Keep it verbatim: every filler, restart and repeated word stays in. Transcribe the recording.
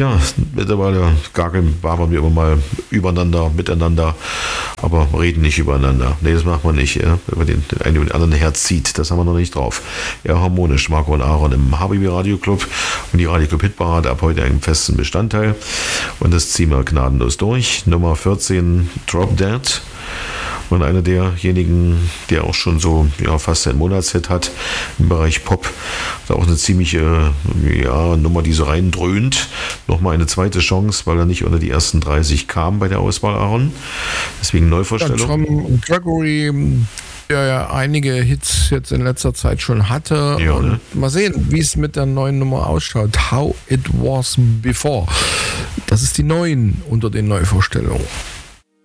Ja, mittlerweile gageln, wabern wir immer mal übereinander, miteinander, aber reden nicht übereinander. Nee, das macht man nicht. Ja? Wenn man den, den einen über den anderen herzieht, das haben wir noch nicht drauf. Ja, harmonisch, Marco und Aaron im H B B Radio Club und die Radio Club Hitparade ab heute einen festen Bestandteil und das ziehen wir gnadenlos durch. Nummer vierzehn, Drop Dead. Und einer derjenigen, der auch schon so ja, fast ein Monatshit hat im Bereich Pop, da auch eine ziemliche ja, Nummer, die so reindröhnt. Nochmal eine zweite Chance, weil er nicht unter die ersten dreißig kam bei der Auswahl, Aaron. Deswegen Neuvorstellung. Ja, Tom Gregory, der ja einige Hits jetzt in letzter Zeit schon hatte. Ja, und ne? Mal sehen, wie es mit der neuen Nummer ausschaut. How It Was Before. Das ist die neuen unter den Neuvorstellungen.